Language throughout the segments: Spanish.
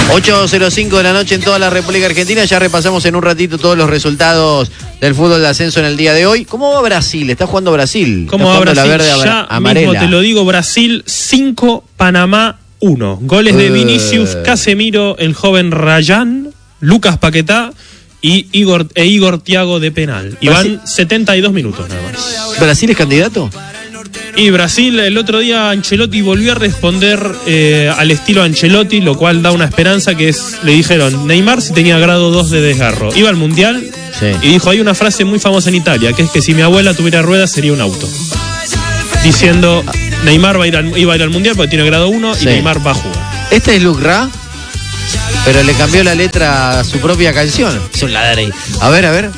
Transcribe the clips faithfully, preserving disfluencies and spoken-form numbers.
ocho cero cinco de la noche en toda la República Argentina. Ya repasamos en un ratito todos los resultados del fútbol de ascenso en el día de hoy. ¿Cómo va Brasil? Está jugando Brasil. ¿Cómo va Brasil? La verde ya amarela. mismo te lo digo, Brasil cinco, Panamá uno. Goles de Vinicius, uh. Casemiro, el joven Rayán, Lucas Paquetá y Igor, e Igor Thiago de penal. Y Brasil. van setenta y dos minutos nada más. ¿Brasil es candidato? Y Brasil, el otro día Ancelotti volvió a responder eh, al estilo Ancelotti, lo cual da una esperanza, que es, le dijeron, Neymar si tenía grado dos de desgarro. Iba al Mundial sí. y dijo, hay una frase muy famosa en Italia, que es que si mi abuela tuviera ruedas sería un auto. Diciendo, Neymar va a ir al, iba a ir al Mundial porque tiene grado uno sí. y Neymar va a jugar. Este es Luc Ra, pero le cambió la letra a su propia canción. Es un ladre. A ver, a ver.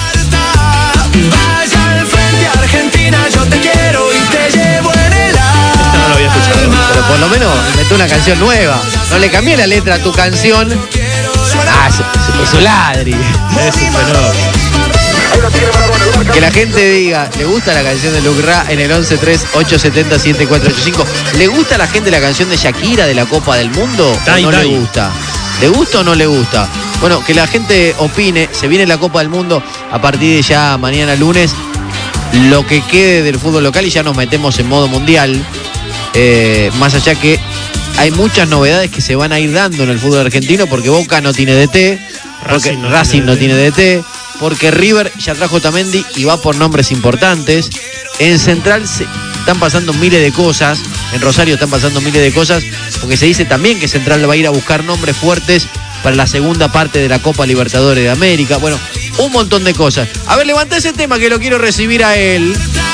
Pero por lo menos metió una canción nueva. No le cambié la letra a tu canción. Ah, es, es un ladri. Es un fenómeno. Que la gente diga, ¿le gusta la canción de Luc Ra? En el once tres ocho siete cero siete cuatro ocho cinco. ¿Le gusta a la gente la canción de Shakira de la Copa del Mundo? Tai, ¿O no tai. le gusta? ¿Le gusta o no le gusta? Bueno, que la gente opine. Se viene la Copa del Mundo a partir de ya mañana lunes. Lo que quede del fútbol local y ya nos metemos en modo mundial. Eh, más allá que hay muchas novedades que se van a ir dando en el fútbol argentino, porque Boca no tiene D T, porque Racing no Racing tiene no tiene D T, porque River ya trajo Otamendi y va por nombres importantes. En Central se están pasando miles de cosas, en Rosario están pasando miles de cosas, porque se dice también que Central va a ir a buscar nombres fuertes para la segunda parte de la Copa Libertadores de América. Bueno, un montón de cosas. A ver, levanta ese tema que lo quiero recibir a él.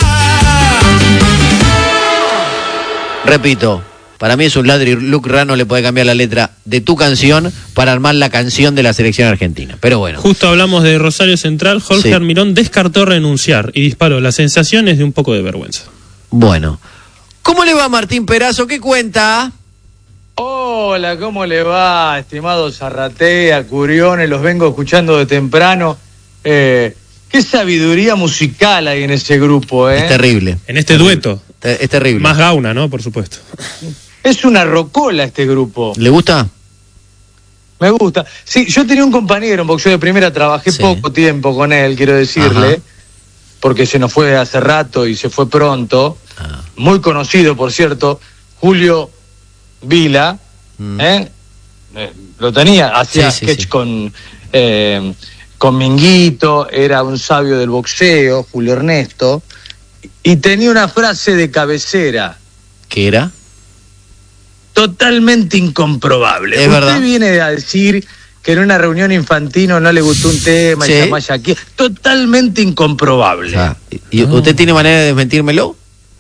Repito, para mí es un ladri. Luc Ra no le puede cambiar la letra de tu canción para armar la canción de la selección argentina. Pero bueno. Justo hablamos de Rosario Central. Jorge Sí. Almirón descartó renunciar y disparó. La sensación es de un poco de vergüenza. Bueno. ¿Cómo le va Martín Perazo? ¿Qué cuenta? Hola, ¿cómo le va, estimado Zarratea, Curiones? Los vengo escuchando de temprano. Eh, qué sabiduría musical hay en ese grupo, ¿eh? Es terrible. En este dueto. Es terrible. Más gauna, ¿no? Por supuesto. Es una rocola este grupo. ¿Le gusta? Me gusta. Sí, yo tenía un compañero en boxeo de primera, trabajé Sí. poco tiempo con él, quiero decirle, Ajá. porque se nos fue hace rato y se fue pronto. Ah. Muy conocido, por cierto, Julio Vila, Mm. ¿eh? Eh, lo tenía, hacía Sí, sí, sketch sí. con eh, con Minguito, era un sabio del boxeo, Julio Ernesto, y tenía una frase de cabecera ¿Qué era? totalmente incomprobable. Es Usted verdad. viene a decir que en una reunión infantino no le gustó un tema Sí. y llama aquí, totalmente incomprobable. Ah, ¿y No. usted tiene manera de desmentírmelo?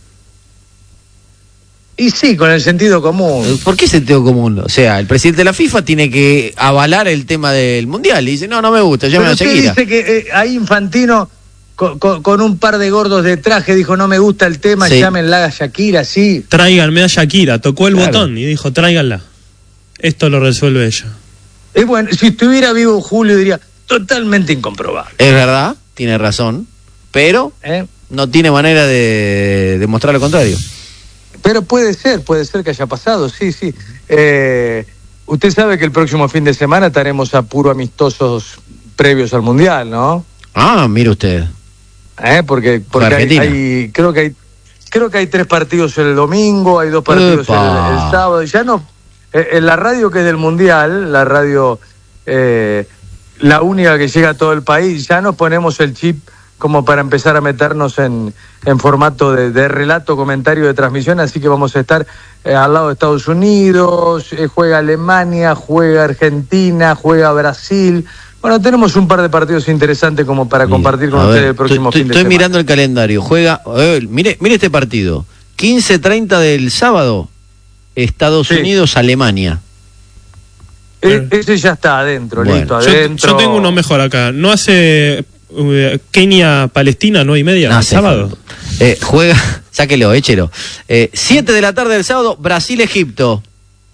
Y sí, con el sentido común. ¿Por qué sentido común? O sea, el presidente de la FIFA tiene que avalar el tema del mundial y dice, no, no me gusta, llame Pero a usted Shakira. dice que eh, ahí Infantino con, con, con un par de gordos de traje dijo, no me gusta el tema, Sí. llámenla a Shakira, sí. Tráiganme a Shakira. Tocó el Claro. botón y dijo, tráiganla. Esto lo resuelve ella. Y bueno, si estuviera vivo Julio diría, totalmente incomprobable. Es verdad, tiene razón, pero ¿eh? no tiene manera de demostrar lo contrario. Pero puede ser, puede ser que haya pasado, sí, sí. Eh, usted sabe que el próximo fin de semana estaremos a puro amistosos previos al Mundial, ¿no? Ah, mire usted. ¿Eh? Porque, porque hay, Argentina. hay- creo que hay creo que hay tres partidos el domingo, hay dos partidos el, Epa. el sábado, y ya no, eh, en la radio que es del Mundial, la radio, eh, la única que llega a todo el país, ya nos ponemos el chip como para empezar a meternos en, en formato de, de relato, comentario, de transmisión, así que vamos a estar eh, al lado de Estados Unidos, eh, juega Alemania, juega Argentina, juega Brasil. Bueno, tenemos un par de partidos interesantes como para compartir con A ustedes ver, el próximo estoy, fin de estoy semana. mirando el calendario. Juega, a ver, mire, mire este partido. quince treinta del sábado, Estados Sí. Unidos, Alemania. E- ese ya está adentro, Bueno. listo, Yo, adentro. yo tengo uno mejor acá. ¿No hace uh, Kenia-Palestina, nueve y media, No el sé. sábado? Eh, juega, sáquelo, échelo. Eh, siete de la tarde del sábado, Brasil-Egipto.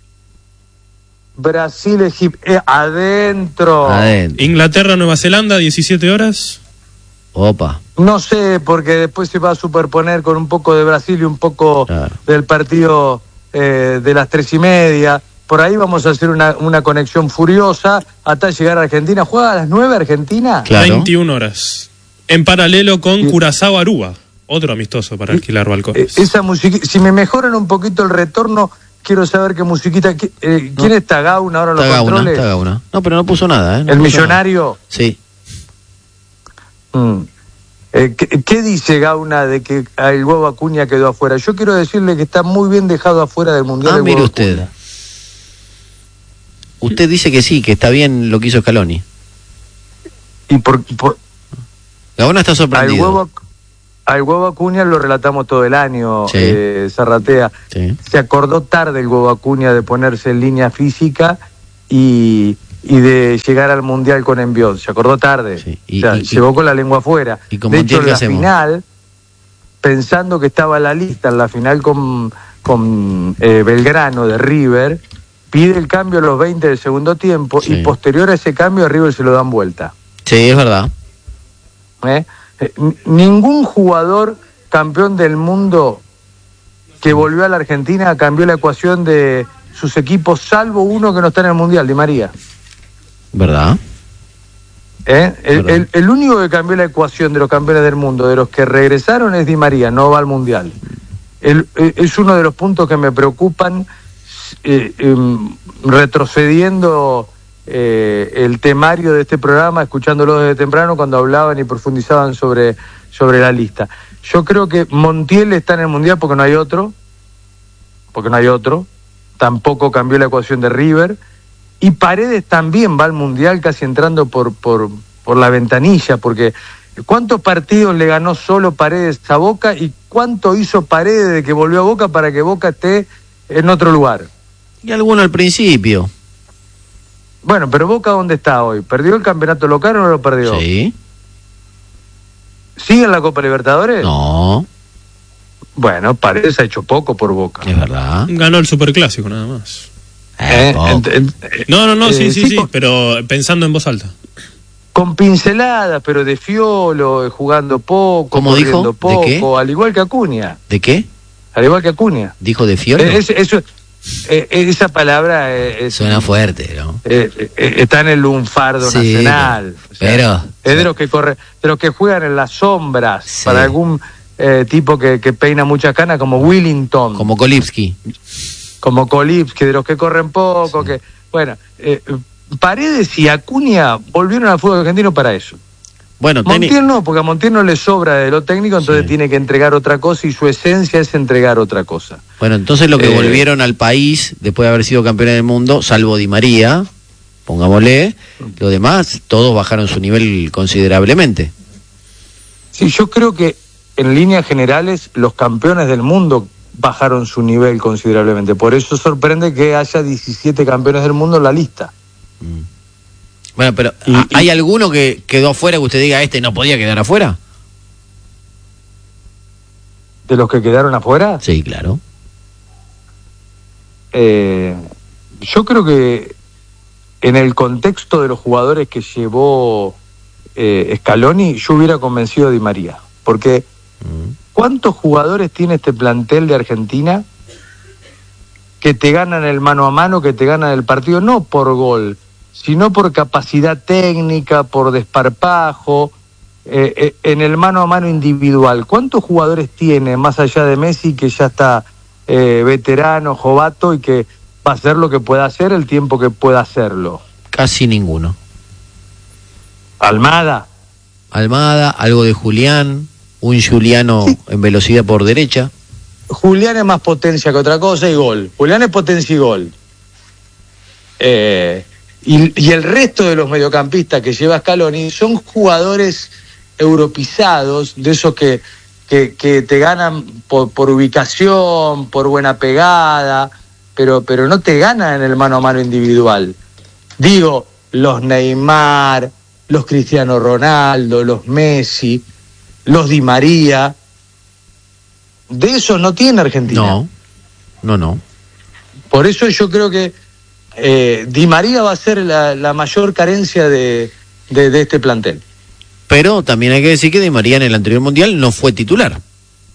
Brasil, Egipto, eh, adentro. Adentro. Inglaterra-Nueva Zelanda, diecisiete horas. Opa. No sé, porque después se va a superponer con un poco de Brasil y un poco Claro. del partido eh, de las tres y media. por ahí vamos a hacer una, una conexión furiosa hasta llegar a Argentina. ¿Juega a las nueve Argentina? Claro. veintiuna horas. En paralelo con Sí. Curazao Aruba, otro amistoso para alquilar balcones. Eh, esa musiquita, si me mejoran un poquito el retorno, quiero saber qué musiquita. Qué, eh, ¿Quién No. está Gauna ahora en los Está Gauna, controles? está Gauna. No, pero no puso nada, ¿eh? No ¿El puso millonario? nada. Sí. Mm. Eh, ¿qué, ¿Qué dice Gauna de que el huevo Acuña quedó afuera? Yo quiero decirle que está muy bien dejado afuera del Mundial. Ah, el mire huevo usted. Acuña. Usted dice que sí, que está bien lo que hizo Scaloni. Y por, por, Gauna está al, sorprendido. huevo, al huevo Acuña lo relatamos todo el año, Sí. eh, Zarratea. Sí. Se acordó tarde el huevo Acuña de ponerse en línea física y, y de llegar al Mundial con envión. Se acordó tarde. Sí. Y- o sea, y- llegó con la lengua afuera. y con de Montiel, hecho, en ¿qué la hacemos? final, pensando que estaba en la lista, en la final con, con eh, Belgrano de River, pide el cambio a los veinte del segundo tiempo Sí. y posterior a ese cambio a River se lo dan vuelta. Sí, es verdad. ¿eh? Eh, n- Ningún jugador campeón del mundo que volvió a la Argentina cambió la ecuación de sus equipos, salvo uno que no está en el Mundial, Di María. ¿Verdad? ¿eh? El, Verdad. el- el único que cambió la ecuación de los campeones del mundo, de los que regresaron, es Di María, no va al Mundial. El- eh, es uno de los puntos que me preocupan, eh, em, retrocediendo eh, el temario de este programa, escuchándolo desde temprano cuando hablaban y profundizaban sobre, sobre la lista. Yo creo que Montiel está en el Mundial porque no hay otro, porque no hay otro, tampoco cambió la ecuación de River, y Paredes también va al Mundial casi entrando por, por, por la ventanilla, porque ¿cuántos partidos le ganó solo Paredes a Boca y cuánto hizo Paredes de que volvió a Boca para que Boca esté en otro lugar? Y alguno al principio. Bueno, pero Boca ¿dónde está hoy? ¿Perdió el campeonato local o no lo perdió? Sí. ¿Sigue en la Copa Libertadores? No, Bueno, Paredes ha hecho poco por Boca. es verdad. Ganó el Superclásico nada más. Eh, Eh, poco. ent- ent- No, no, no, eh, sí, sí, sí, con- pero pensando en voz alta. Con pinceladas, pero de fiolo, eh, jugando poco, ¿Cómo dijo? corriendo ¿De poco, qué? al igual que Acuña. ¿De qué? Al igual que Acuña. ¿Dijo de Fiore? Eh, es- eso, eh, esa palabra eh, es- Suena fuerte, ¿no? eh, eh, está en el lunfardo Sí, nacional. O sea, pero- es de los que corre, de los que juegan en las sombras Sí. para algún eh, tipo que, que peina muchas canas como Willington, como, Como Kolipski. como Kolipski, de los que corren poco, que bueno, eh, Paredes y Acuña volvieron al fútbol argentino para eso. Bueno, Montiel técnico. no, porque a Montiel no le sobra de lo técnico, entonces Sí. tiene que entregar otra cosa y su esencia es entregar otra cosa. Bueno, entonces lo que Eh, volvieron al país después de haber sido campeones del mundo, salvo Di María, pongámosle, lo demás, todos bajaron su nivel considerablemente. Sí, yo creo que en líneas generales los campeones del mundo bajaron su nivel considerablemente. Por eso sorprende que haya diecisiete campeones del mundo en la lista. Bueno, pero Y- ¿ha- y- ¿hay alguno que quedó afuera que usted diga este no podía quedar afuera? De los que quedaron afuera, Sí, claro. eh, yo creo que en el contexto de los jugadores que llevó eh, Scaloni, yo hubiera convencido a Di María. Porque ¿cuántos jugadores tiene este plantel de Argentina que te ganan el mano a mano, que te ganan el partido, no por gol, sino por capacidad técnica, por desparpajo, eh, eh, en el mano a mano individual? ¿Cuántos jugadores tiene, más allá de Messi, que ya está eh, veterano, jovato, y que va a hacer lo que pueda hacer el tiempo que pueda hacerlo? Casi ninguno. Almada. Almada, algo de Julián, un Juliano en velocidad por derecha. Julián es más potencia que otra cosa y gol. Julián es potencia y gol. Eh, y, y el resto de los mediocampistas que lleva Scaloni son jugadores europeizados, de esos que, que, que te ganan por, por ubicación, por buena pegada, pero, pero no te ganan en el mano a mano individual. Digo, los Neymar, los Cristiano Ronaldo, los Messi, los Di María. De eso no tiene Argentina. No, no, no. Por eso yo creo que eh, Di María va a ser la, la mayor carencia de, de, de este plantel. Pero también hay que decir que Di María en el anterior mundial no fue titular.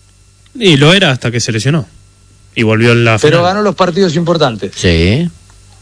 Y lo era hasta que se lesionó. Y volvió en la Pero final. ganó los partidos importantes. Sí,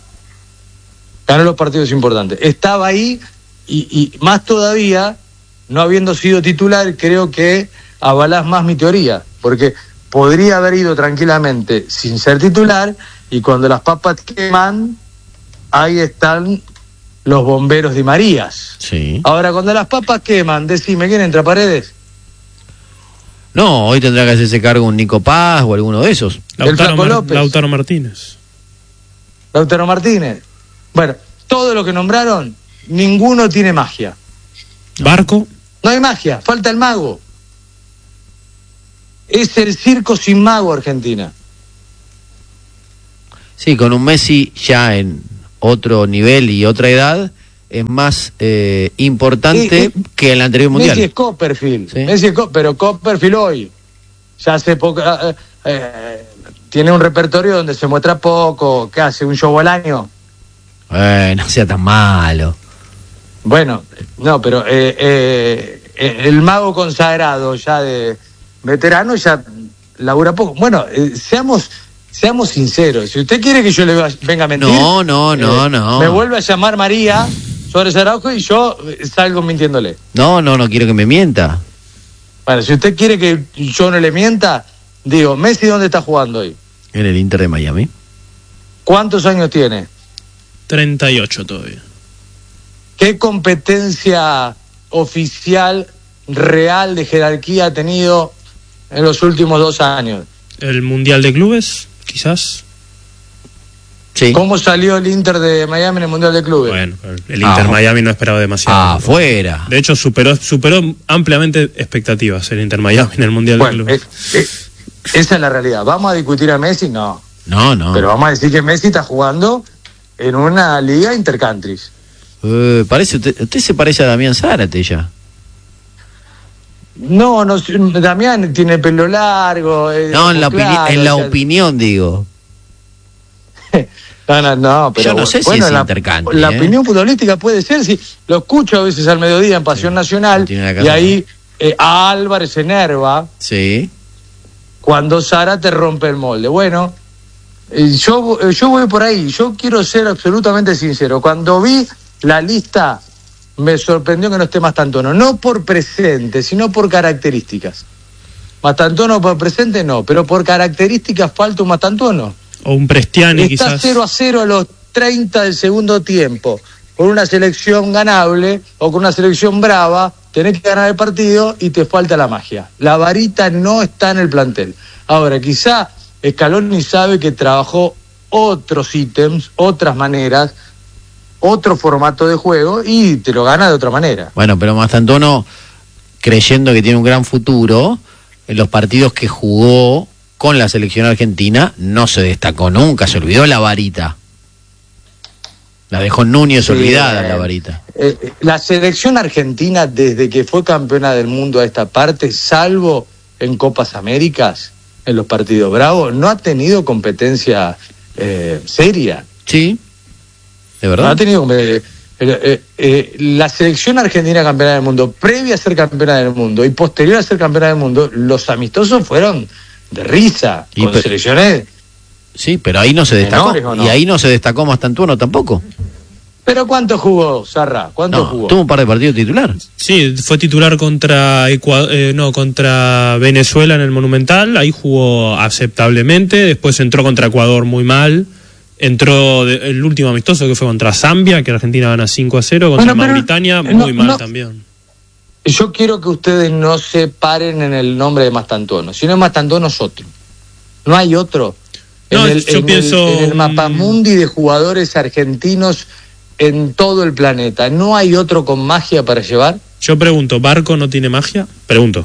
ganó los partidos importantes. Estaba ahí y, y más todavía, no habiendo sido titular, creo que avalás más mi teoría, porque podría haber ido tranquilamente sin ser titular y cuando las papas queman, ahí están los bomberos de Marías. Sí. Ahora, cuando las papas queman, decime, ¿quién entra, Paredes? No, hoy tendrá que hacerse cargo un Nico Paz o alguno de esos. Lautaro, Flaco Mar- López. Lautaro Martínez. Lautaro Martínez. Bueno, todo lo que nombraron, ninguno tiene magia. Barco. No hay magia, falta el mago. Es el circo sin mago, Argentina. Sí, con un Messi ya en otro nivel y otra edad, es más eh, importante Eh, eh, que en el anterior mundial. Messi es Copperfield, Sí. Messi es Co- pero Copperfield hoy, ya hace poco, eh, eh, tiene un repertorio donde se muestra poco, que hace un show al año. Eh, no sea tan malo. Bueno, no, pero eh, eh, eh, el mago consagrado ya de veterano ya labura poco. Bueno, eh, seamos seamos sinceros. Si usted quiere que yo le venga a mentir, No, no, no, eh, no. me vuelve a llamar María Suárez Araujo y yo eh, salgo mintiéndole. No, no, no quiero que me mienta. Bueno, si usted quiere que yo no le mienta, digo, Messi, ¿dónde está jugando hoy? En el Inter de Miami. ¿Cuántos años tiene? treinta y ocho todavía. ¿Qué competencia oficial, real, de jerarquía ha tenido en los últimos dos años? El Mundial de Clubes, quizás. Sí. ¿Cómo salió el Inter de Miami en el Mundial de Clubes? Bueno, el Inter Ah, Miami no esperaba demasiado. Ah, afuera. De hecho, superó, superó ampliamente expectativas el Inter Miami en el Mundial Bueno, de Clubes. eh, eh, esa es la realidad. ¿Vamos a discutir a Messi? No. No, no. Pero vamos a decir que Messi está jugando en una liga intercountries. Eh, parece, usted, usted se parece a Damián Zárate ya. No, no, Damián tiene pelo largo. eh, No, en la, ojos opini- claros, en la o sea, opinión, digo. No, no, no, pero Yo no sé si bueno, es la, intercountry, la ¿eh? opinión futbolística puede ser, si lo escucho a veces al mediodía en Pasión Nacional, tiene la y casa, ahí eh, a Álvarez se enerva Sí. cuando Sara te rompe el molde. Bueno, eh, yo, eh, yo voy por ahí, yo quiero ser absolutamente sincero. Cuando vi la lista, me sorprendió que no esté Mastantuono, no por presente, sino por características. Mastantuono por presente no, pero por características falta un Mastantuono. O un Prestiani, Está quizás. cero a cero a los treinta del segundo tiempo. Con una selección ganable o con una selección brava, tenés que ganar el partido y te falta la magia. La varita no está en el plantel. Ahora, quizá Scaloni sabe que trabajó otros ítems, otras maneras, otro formato de juego y te lo gana de otra manera. Bueno, pero Mastantuono, creyendo que tiene un gran futuro, en los partidos que jugó con la selección argentina, no se destacó nunca, se olvidó la varita. La dejó Núñez Sí, olvidada, eh, la varita. Eh, eh, la selección argentina, desde que fue campeona del mundo a esta parte, salvo en Copas Américas, en los partidos bravos, no ha tenido competencia eh, seria. Sí, de No ha verdad. tenido eh, eh, eh, la selección argentina campeona del mundo, previa a ser campeona del mundo y posterior a ser campeona del mundo, los amistosos fueron de risa, Y con pe- selecciones. Sí, pero ahí no se destacó. ¿Menores o no? Y ahí no se destacó Mastantuono tampoco. ¿Pero cuánto jugó, Sarra? ¿Cuánto No, jugó? tuvo un par de partidos titular. Sí, fue titular contra Ecua- eh, no, contra Venezuela en el Monumental, ahí jugó aceptablemente, después entró contra Ecuador muy mal, entró de- el último amistoso que fue contra Zambia, que Argentina gana cinco a cero, contra Bueno, pero, Mauritania, eh, muy no, mal no. también. Yo quiero que ustedes no se paren en el nombre de Mastantuono. Si no es Mastantuono, es otro. No hay otro. No, en el, yo en pienso, el, en el mm, mapamundi de jugadores argentinos en todo el planeta, ¿no hay otro con magia para llevar? Yo pregunto, ¿Barco no tiene magia? Pregunto.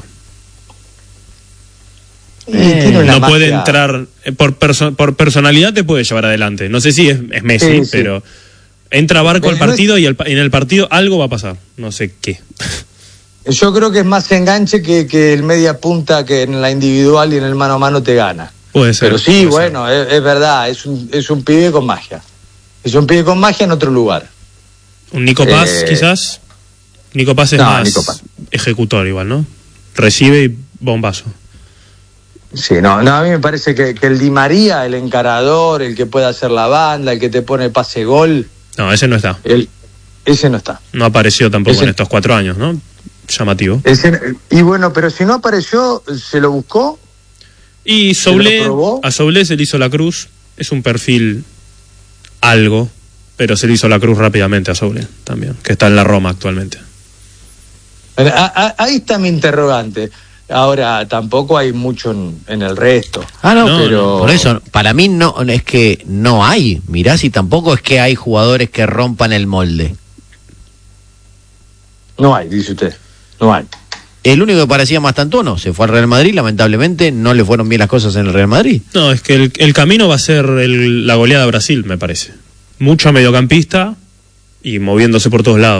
Y tiene una No puede magia. entrar, eh, por, perso- por personalidad te puede llevar adelante. No sé si es, es Messi, Sí, sí. pero entra Barco al Pero no partido y el pa- en el partido algo va a pasar. No sé qué. Yo creo que es más enganche que, que el media punta que en la individual y en el mano a mano te gana. Puede ser. Pero sí, puede ser. bueno, es, es verdad, es un, es un pibe con magia. Es un pibe con magia en otro lugar. Un Nico Paz, Eh, quizás. Nico Paz es no, más Nico Paz. ejecutor igual, ¿no? Recibe y bombazo. Sí, no, no, a mí me parece que, que el Di María, el encarador, el que puede hacer la banda, el que te pone pase gol, No, ese no está. El, ese no está. No apareció tampoco Ese- en estos cuatro años, ¿no? Llamativo. Ese- y bueno, pero si no apareció, ¿se lo buscó? Y ¿Se Soulé, lo probó? a Soulé se le hizo la cruz. Es un perfil algo, pero se le hizo la cruz rápidamente a Soulé también, que está en la Roma actualmente. A- a- Ahí está mi interrogante. Ahora, tampoco hay mucho en, en el resto. Ah, no, No, pero... por eso, para mí no es que no hay. Mirá si tampoco es que hay jugadores que rompan el molde. No hay, dice usted. No hay. El único que parecía Mastantuono se fue al Real Madrid, lamentablemente no le fueron bien las cosas en el Real Madrid. No, es que el, el camino va a ser el- la goleada a Brasil, me parece. Mucho mediocampista y moviéndose por todos lados.